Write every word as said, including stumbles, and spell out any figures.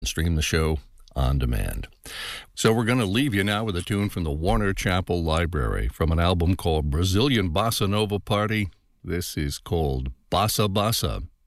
Stream the show on demand. So we're going to leave you now with a tune from the Warner Chappell Library from an album called Brazilian Bossa Nova Party. This is called Bossa Bossa.